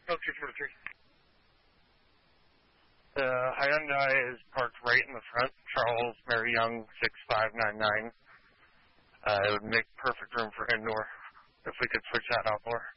Okay, 43. The Hyundai is parked right in the front. Charles Mary Young, 6599. It would make perfect room for indoor if we could switch that outdoor.